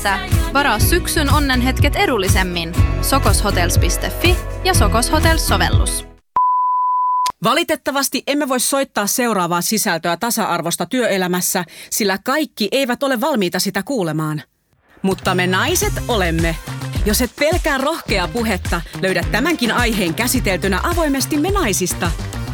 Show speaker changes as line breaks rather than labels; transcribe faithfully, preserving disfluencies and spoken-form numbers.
Työelämässä. Varaa syksyn onnenhetket edullisemmin. sokoshotels piste fi ja Sokos Hotels-sovellus.
Valitettavasti emme voi soittaa seuraavaa sisältöä tasa-arvosta työelämässä, sillä kaikki eivät ole valmiita sitä kuulemaan. Mutta me naiset olemme. Jos et pelkää rohkeaa puhetta, löydät tämänkin aiheen käsiteltynä avoimesti Me naisista.